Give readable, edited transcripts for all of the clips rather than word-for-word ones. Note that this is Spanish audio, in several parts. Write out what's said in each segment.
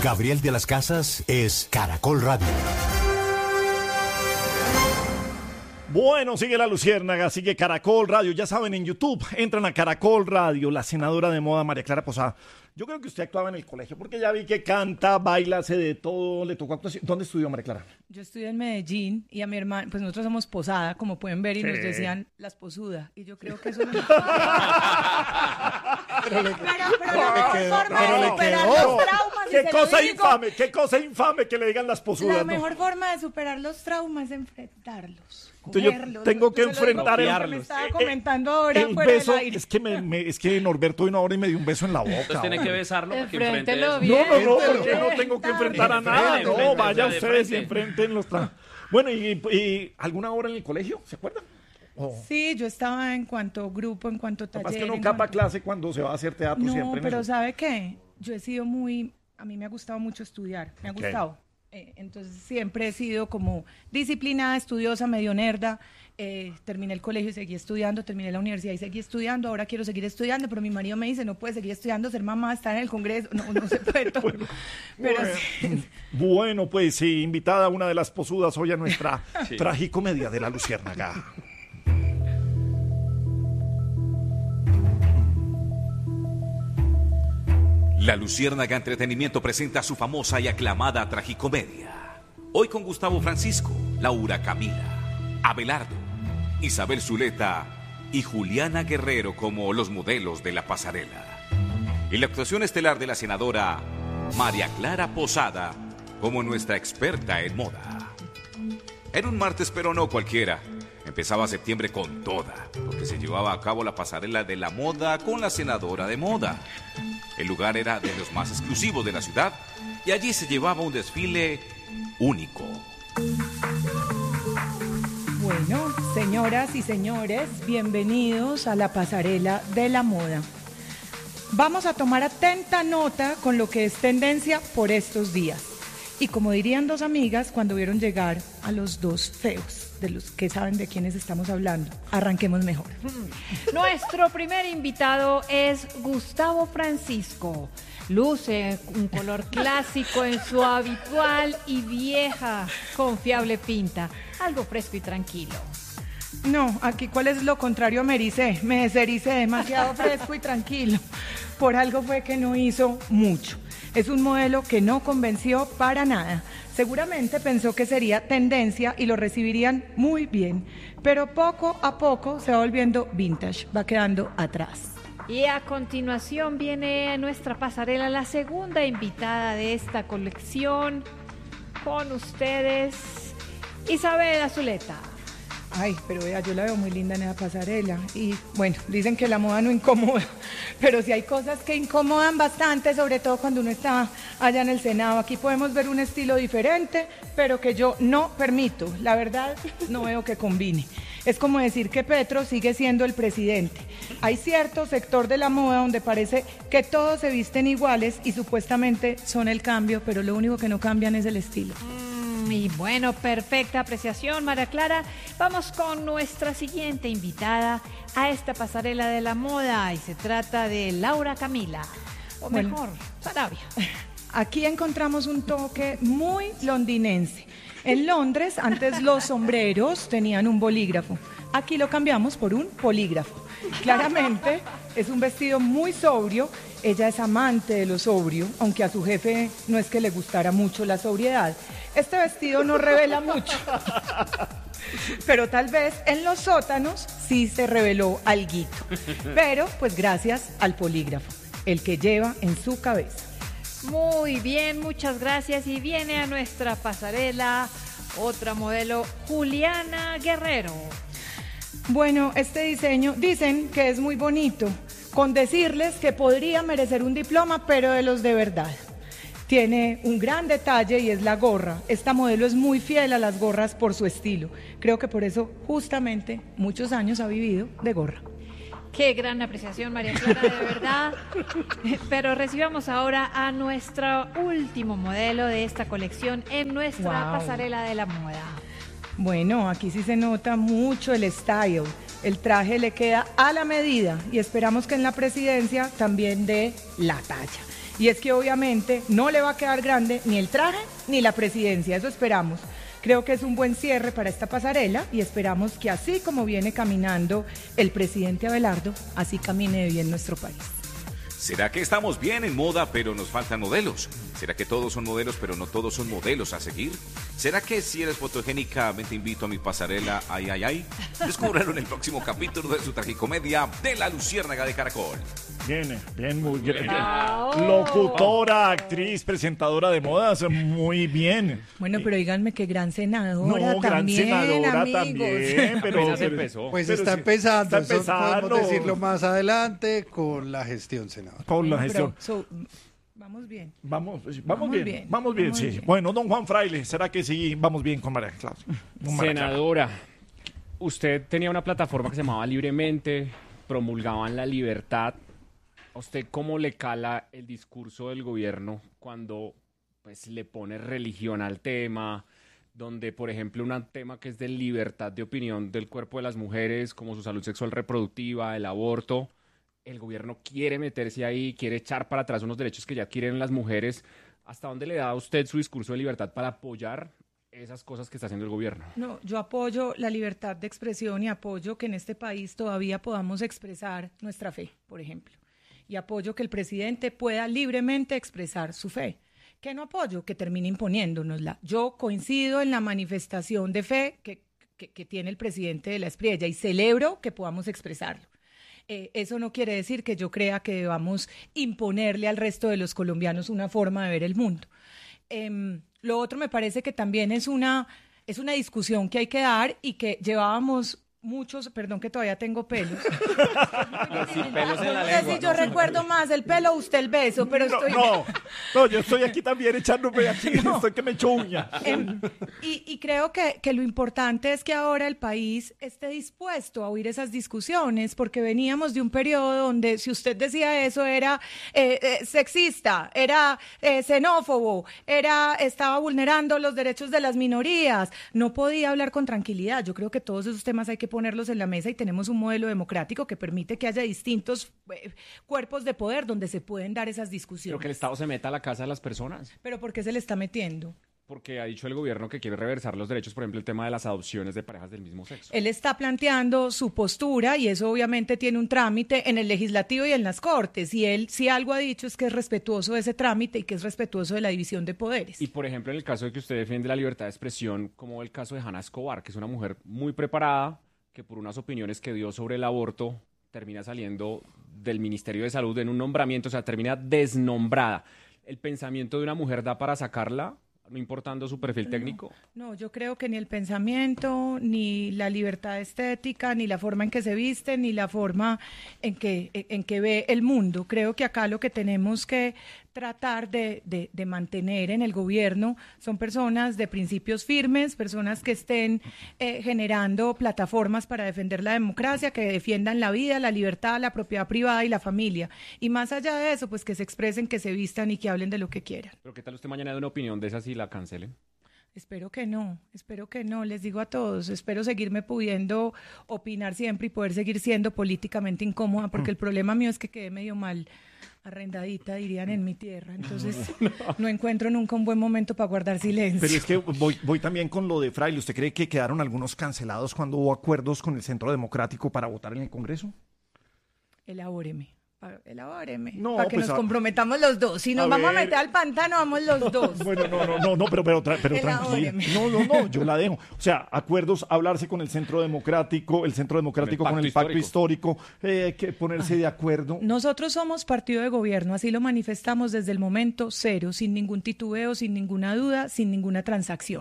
Gabriel de las Casas es Caracol Radio. Bueno, sigue La Luciérnaga, sigue Caracol Radio. Ya saben, en YouTube entran a Caracol Radio, la senadora de moda María Clara Posada. Yo creo que usted actuaba en el colegio, porque ya vi que canta, baila, hace de todo, le tocó actuación. ¿Dónde estudió María Clara? Yo estudié en Medellín y a mi hermana, pues nosotros somos Posada, como pueden ver, y Sí. nos decían las posudas. Y yo creo que eso no... Pero la mejor forma Pero de le superar quedó. los traumas, y Qué se lo cosa digo, infame, qué cosa infame que le digan las posudas. La ¿no? mejor forma de superar los traumas es enfrentarlos. Entonces yo cogerlos. tengo que Yo se lo digo enfrentar porque el- me estaba comentando ahora El fuera beso, del aire. es que Norberto vino ahora y me dio un beso en la boca. Entonces tiene que besarlo para que enfrente Enfréntelo eso. bien. No, porque no tengo que enfrentar a nada. Enfrente, No, vaya de ustedes y frente. enfrenten los Bueno, ¿y alguna hora en el colegio? ¿Se acuerdan? Sí, yo estaba en cuanto grupo, en cuanto Lo que pasa taller. es que uno en capa cuanto- clase cuando se va a hacer teatro No, siempre. en pero eso. ¿sabe qué? Yo he sido a mí me ha gustado mucho estudiar, me ha Ok. gustado. Entonces siempre he sido como disciplinada, estudiosa, medio nerda. Terminé el colegio y seguí estudiando, terminé la universidad y seguí estudiando. Ahora quiero seguir estudiando, pero mi marido me dice, no puedes seguir estudiando, ser mamá, estar en el Congreso, no se puede todo. Pero sí. Bueno, pues sí, invitada una de las posudas hoy a nuestra tragicomedia de La Luciérnaga. La Luciérnaga Entretenimiento presenta su famosa y aclamada tragicomedia. Hoy con Gustavo Francisco, Laura Camila, Abelardo, Isabel Zuleta y Juliana Guerrero como los modelos de la pasarela. Y la actuación estelar de la senadora María Clara Posada como nuestra experta en moda. Era un martes, pero no cualquiera. Empezaba septiembre con toda, porque se llevaba a cabo la pasarela de la moda con la senadora de moda. El lugar era de los más exclusivos de la ciudad y allí se llevaba un desfile único. Bueno, señoras y señores, bienvenidos a la pasarela de la moda. Vamos a tomar atenta nota con lo que es tendencia por estos días. Y como dirían dos amigas cuando vieron llegar a los dos feos, de los que saben de quiénes estamos hablando, arranquemos mejor. Nuestro primer invitado es Gustavo Francisco. Luce un color clásico en su habitual y vieja, confiable pinta. Algo fresco y tranquilo. No, aquí cuál es lo contrario a mericé. Me desericé demasiado fresco y tranquilo. Por algo fue que no hizo mucho. Es un modelo que no convenció para nada. Seguramente pensó que sería tendencia y lo recibirían muy bien, pero poco a poco se va volviendo vintage, va quedando atrás. Y a continuación viene a nuestra pasarela la segunda invitada de esta colección. Con ustedes, Isabel Zuleta. Ay, pero vea, yo la veo muy linda en esa pasarela. Y bueno, dicen que la moda no incomoda, pero sí hay cosas que incomodan bastante, sobre todo cuando uno está allá en el Senado. Aquí podemos ver un estilo diferente, pero que yo no permito. La verdad, no veo que combine. Es como decir que Petro sigue siendo el presidente. Hay cierto sector de la moda donde parece que todos se visten iguales y supuestamente son el cambio, pero lo único que no cambian es el estilo. Y bueno, perfecta apreciación, María Clara. Vamos con nuestra siguiente invitada a esta pasarela de la moda y se trata de Laura Camila, o Bueno. mejor, Sarabia. Aquí encontramos un toque muy londinense. En Londres, antes los sombreros tenían un bolígrafo. Aquí lo cambiamos por un polígrafo. Claramente es un vestido muy sobrio. Ella es amante de lo sobrio, aunque a su jefe no es que le gustara mucho la sobriedad. Este vestido no revela mucho, pero tal vez en los sótanos sí se reveló alguito. Pero pues gracias al polígrafo, el que lleva en su cabeza. Muy bien, muchas gracias. Y viene a nuestra pasarela otra modelo, Juliana Guerrero. Bueno, este diseño dicen que es muy bonito, con decirles que podría merecer un diploma, pero de los de verdad. Tiene un gran detalle y es la gorra. Esta modelo es muy fiel a las gorras por su estilo. Creo que por eso justamente muchos años ha vivido de gorra. Qué gran apreciación, María Clara, de verdad. Pero recibamos ahora a nuestro último modelo de esta colección en nuestra Wow. pasarela de la moda. Bueno, aquí sí se nota mucho el style. El traje le queda a la medida y esperamos que en la presidencia también dé la talla. Y es que obviamente no le va a quedar grande ni el traje ni la presidencia, eso esperamos. Creo que es un buen cierre para esta pasarela y esperamos que así como viene caminando el presidente Abelardo, así camine bien nuestro país. ¿Será que estamos bien en moda pero nos faltan modelos? ¿Será que todos son modelos pero no todos son modelos a seguir? ¿Será que si eres fotogénica me te invito a mi pasarela? Ay, ay, ay. Descúbralo en el próximo capítulo de su tragicomedia de La Luciérnaga de Caracol. Bien, muy bien. Locutora, actriz, presentadora de modas, muy bien. Bueno, pero díganme que gran senadora No, gran también, senadora amigos. también, pero empezó. Pues pero está sí, empezando, está eso empezando. podemos decirlo más adelante con la gestión, senador. Con la Bueno, gestión. vamos bien. Vamos Vamos bien, bien, vamos bien, vamos sí. bien. Bueno, don Juan Fraile, ¿será que sí vamos bien con María Clara? Con María Clara. Senadora, usted tenía una plataforma que se llamaba Libremente, promulgaban la libertad. ¿A usted cómo le cala el discurso del gobierno cuando pues le pone religión al tema? Donde, por ejemplo, un tema que es de libertad de opinión del cuerpo de las mujeres, como su salud sexual reproductiva, el aborto, el gobierno quiere meterse ahí, quiere echar para atrás unos derechos que ya quieren las mujeres. ¿Hasta dónde le da a usted su discurso de libertad para apoyar esas cosas que está haciendo el gobierno? No, yo apoyo la libertad de expresión y apoyo que en este país todavía podamos expresar nuestra fe, por ejemplo. Y apoyo que el presidente pueda libremente expresar su fe. ¿Qué no apoyo? Que termine imponiéndonosla. Yo coincido en la manifestación de fe que tiene el presidente de la Espriella y celebro que podamos expresarlo. Eso no quiere decir que yo crea que debamos imponerle al resto de los colombianos una forma de ver el mundo. Lo otro me parece que también es una discusión que hay que dar y que llevábamos muchos, perdón que todavía tengo pelos. Sin pelos en la No sé lengua. si yo recuerdo más el pelo o usted el beso, pero estoy... No, yo estoy aquí también echándome aquí, estoy que me echo uña. Y creo que lo importante es que ahora el país esté dispuesto a oír esas discusiones, porque veníamos de un periodo donde si usted decía eso era sexista, era xenófobo, estaba vulnerando los derechos de las minorías, no podía hablar con tranquilidad. Yo creo que todos esos temas hay que ponerlos en la mesa y tenemos un modelo democrático que permite que haya distintos cuerpos de poder donde se pueden dar esas discusiones. Pero que el Estado se meta a la casa de las personas. ¿Pero por qué se le está metiendo? Porque ha dicho el gobierno que quiere reversar los derechos, por ejemplo, el tema de las adopciones de parejas del mismo sexo. Él está planteando su postura y eso obviamente tiene un trámite en el legislativo y en las cortes. Y él, si algo ha dicho, es que es respetuoso de ese trámite y que es respetuoso de la división de poderes. Y, por ejemplo, en el caso de que usted defiende la libertad de expresión, como el caso de Hanna Escobar, que es una mujer muy preparada, que por unas opiniones que dio sobre el aborto termina saliendo del Ministerio de Salud en un nombramiento, o sea, termina desnombrada. ¿El pensamiento de una mujer da para sacarla, no importando su perfil técnico? No, yo creo que ni el pensamiento, ni la libertad estética, ni la forma en que se viste, ni la forma en que ve el mundo. Creo que acá lo que tenemos que tratar de mantener en el gobierno son personas de principios firmes, personas que estén generando plataformas para defender la democracia, que defiendan la vida, la libertad, la propiedad privada y la familia. Y más allá de eso, pues que se expresen, que se vistan y que hablen de lo que quieran. ¿Pero qué tal usted mañana de una opinión de esas y la cancelen? Espero que no, les digo a todos, espero seguirme pudiendo opinar siempre y poder seguir siendo políticamente incómoda, porque el problema mío es que quedé medio mal arrendadita, dirían en mi tierra, entonces no encuentro nunca un buen momento para guardar silencio. Pero es que voy también con lo de Fraile. ¿Usted cree que quedaron algunos cancelados cuando hubo acuerdos con el Centro Democrático para votar en el Congreso? Elabóreme. No, para que pues nos comprometamos los dos. Si nos vamos a meter al pantano, vamos los dos. Bueno, no, pero tranquila. No, yo la dejo. O sea, acuerdos, hablarse con el Centro Democrático, con el pacto histórico, que ponerse de acuerdo. Nosotros somos partido de gobierno, así lo manifestamos desde el momento cero, sin ningún titubeo, sin ninguna duda, sin ninguna transacción.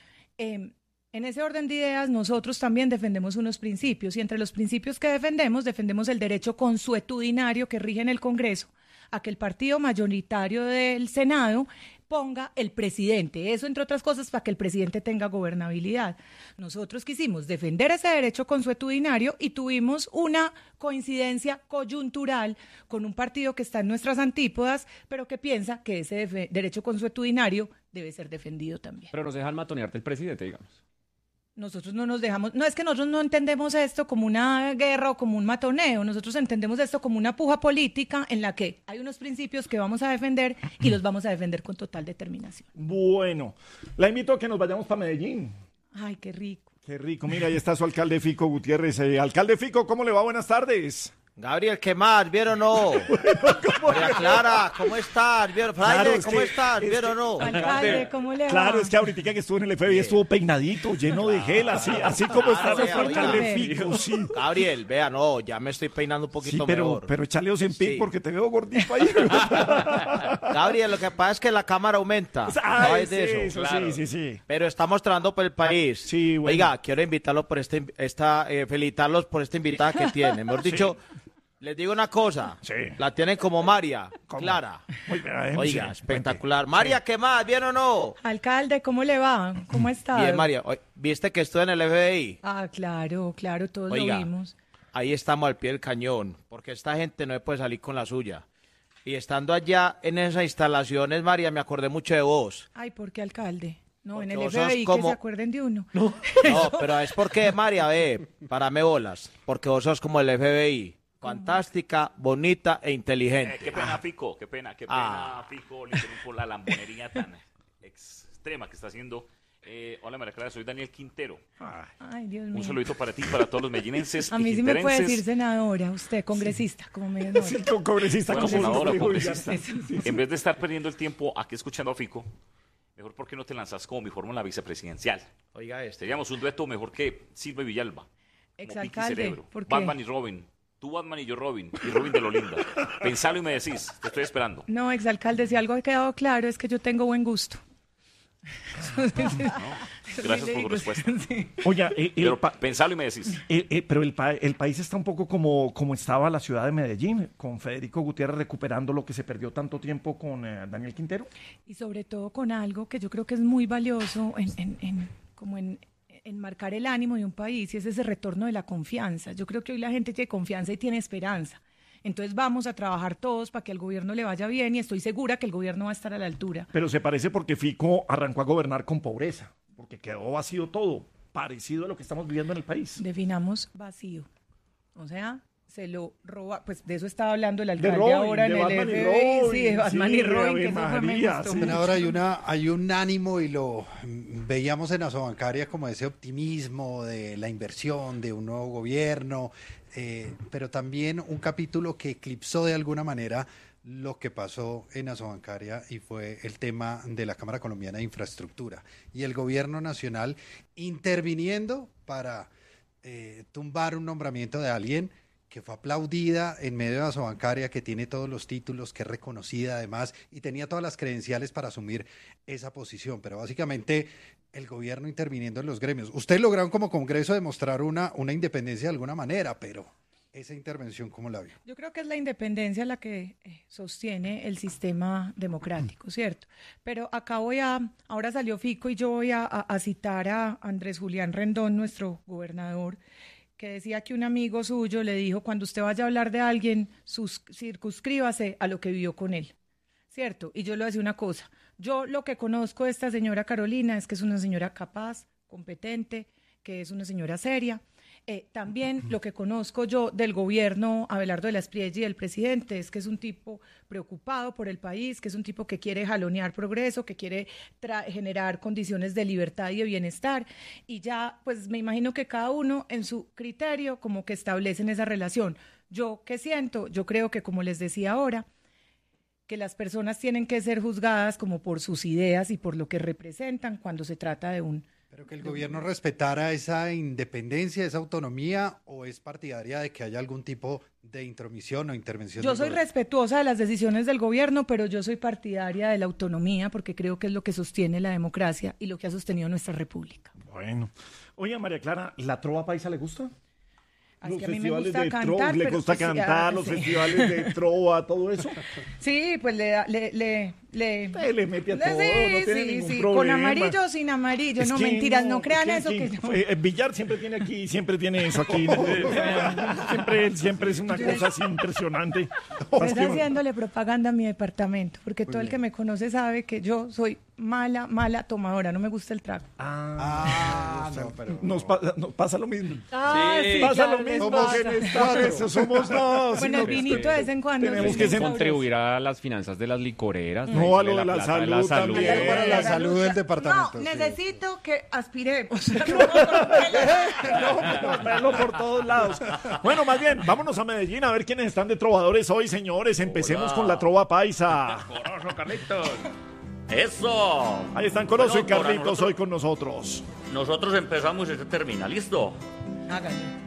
En ese orden de ideas, nosotros también defendemos unos principios y entre los principios que defendemos el derecho consuetudinario que rige en el Congreso a que el partido mayoritario del Senado ponga el presidente. Eso, entre otras cosas, para que el presidente tenga gobernabilidad. Nosotros quisimos defender ese derecho consuetudinario y tuvimos una coincidencia coyuntural con un partido que está en nuestras antípodas, pero que piensa que ese derecho consuetudinario debe ser defendido también. Pero no se dejan matonear del presidente, digamos. Nosotros no nos dejamos, no es que nosotros no entendemos esto como una guerra o como un matoneo, nosotros entendemos esto como una puja política en la que hay unos principios que vamos a defender y los vamos a defender con total determinación. Bueno, la invito a que nos vayamos para Medellín. Ay, qué rico. Qué rico, mira, ahí está su alcalde Fico Gutiérrez. Alcalde Fico, ¿cómo le va? Buenas tardes. Gabriel, ¿qué más? ¿Vieron o no? María Clara, ¿cómo estás? ¿Vieron? Fraile, Claro, es ¿cómo que- estás? ¿Vieron o no? Alcalde, ¿cómo le va? Claro, es que ahorita que estuvo en el FBI estuvo peinadito, lleno de gel, así como está Claro, nuestro vea, alcalde oiga. Fico, sí. Gabriel, vea, no, ya me estoy peinando un Sí, poquito pero mejor. échale Ozempic Sí. porque te veo gordito ahí. Gabriel, lo que pasa es que la cámara aumenta. No Ay, hay de eso. sí. Pero estamos trabajando por el país. Sí, bueno. Oiga, quiero invitarlos por felicitarlos por esta invitada que tienen. Mejor dicho, les digo una cosa. Sí. La tienen como María, ¿Cómo? Clara. Oiga, Oiga, sí, espectacular. María, ¿qué más? ¿Vieron o no? Alcalde, ¿cómo le va? ¿Cómo está? Bien, María. ¿Viste que estoy en el FBI? Ah, claro, todos Oiga, lo vimos. ahí estamos al pie del cañón, porque esta gente no se puede salir con la suya. Y estando allá en esas instalaciones, María, me acordé mucho de vos. Ay, ¿por qué, alcalde? No, Porque en el vos sos FBI que como- se acuerden de uno. No, pero es porque, María, ve, párame bolas, porque vos sos como el FBI. Fantástica, bonita e inteligente. Qué pena, Fico, qué pena, Fico, le interrumpo la lambonería tan extrema que está haciendo. Hola, María Clara, soy Daniel Quintero. Ay, Dios mío. Un saludito para ti, para todos los medellinenses A y mí sí me puede quinterenses. decir senadora, usted, congresista, como me llama. Sí, congresista, Bueno, como senadora, dijo, oiga. congresista. En vez de estar perdiendo el tiempo aquí escuchando a Fico, mejor ¿por qué no te lanzas como mi fórmula vicepresidencial? Oiga esto. Seríamos un dueto mejor que Silva y Villalba. Como Piqui y Exalcalde, Cerebro. ¿por qué? Batman y Robin. Tú Batman y yo Robin. Y Robin de Lolinda. Pensalo y me decís. Te estoy esperando. No, exalcalde, si algo ha quedado claro es que yo tengo buen gusto. Gracias por tu respuesta. Sí. Oiga, Pero pensalo y me decís. pero el país está un poco como estaba la ciudad de Medellín, con Federico Gutiérrez recuperando lo que se perdió tanto tiempo con Daniel Quintero. Y sobre todo con algo que yo creo que es muy valioso en marcar el ánimo de un país, y es ese retorno de la confianza. Yo creo que hoy la gente tiene confianza y tiene esperanza. Entonces vamos a trabajar todos para que al gobierno le vaya bien, y estoy segura que el gobierno va a estar a la altura. Pero se parece porque Fico arrancó a gobernar con pobreza, porque quedó vacío todo, parecido a lo que estamos viviendo en el país. Definamos vacío. O sea, se lo roba, pues de eso estaba hablando el alcalde Robin, ahora en de el Batman y FBI, Robin, sí, de Batman sí, y Robin, Ave que eso fue, me María, gustó sí. mucho. Ahora hay un ánimo y lo veíamos en Asobancaria como ese optimismo de la inversión, de un nuevo gobierno, pero también un capítulo que eclipsó de alguna manera lo que pasó en Asobancaria, y fue el tema de la Cámara Colombiana de Infraestructura y el gobierno nacional interviniendo para tumbar un nombramiento de alguien que fue aplaudida en medio de Asobancaria, que tiene todos los títulos, que es reconocida además y tenía todas las credenciales para asumir esa posición, pero básicamente el gobierno interviniendo en los gremios. Ustedes lograron como Congreso demostrar una independencia de alguna manera, pero esa intervención, ¿cómo la vio? Yo creo que es la independencia la que sostiene el sistema democrático, ¿cierto? Pero acá ahora salió Fico y yo voy a citar a Andrés Julián Rendón, nuestro gobernador, que decía que un amigo suyo le dijo: cuando usted vaya a hablar de alguien, circunscríbase a lo que vivió con él, ¿cierto? Y yo le decía una cosa: yo lo que conozco de esta señora Carolina es que es una señora capaz, competente, que es una señora seria. También lo que conozco yo del gobierno Abelardo de la Espriella y del presidente es que es un tipo preocupado por el país, que es un tipo que quiere jalonear progreso, que quiere generar condiciones de libertad y de bienestar, y ya pues me imagino que cada uno en su criterio como que establecen esa relación. Yo, ¿qué siento? Yo creo que, como les decía ahora, que las personas tienen que ser juzgadas como por sus ideas y por lo que representan cuando se trata de un... ¿Pero que el gobierno respetara esa independencia, esa autonomía, o es partidaria de que haya algún tipo de intromisión o intervención? Yo del soy gobierno? respetuosa de las decisiones del gobierno, pero yo soy partidaria de la autonomía, porque creo que es lo que sostiene la democracia y lo que ha sostenido nuestra república. Bueno. Oye, María Clara, ¿la trova paisa le gusta? Así Los que a mí me festivales gusta de cantar, trova, le pero gusta pues, cantar, los sí. festivales de trova, todo eso. Sí, pues le le mete a todo, no tiene ningún problema. Con amarillo o sin amarillo, Es no que mentiras, no crean eso que yo... Villar siempre tiene eso aquí. Siempre es una cosa así impresionante. Estoy haciéndole propaganda a mi departamento, porque todo el que me conoce sabe que yo soy mala tomadora, no me gusta el trago. No, pero... Nos pasa lo mismo. Sí, Pasa claro, lo les mismo pasa. que en esta mesa somos dos. Bueno, el vinito de vez en cuando. Tenemos que contribuir a las finanzas de las licoreras. No, a lo de la la plata de salud también. Para la salud del departamento. No, sí. necesito que aspiremos. No, por todos lados. Bueno, más bien, vámonos a Medellín a ver quiénes están de trovadores hoy, señores. Empecemos con la trova paisa. Corozo, Carlitos. Eso. Ahí están Corozo y Bueno, Carlitos nosotros- hoy con nosotros. Nosotros empezamos y se termina. ¿Listo? Hágale.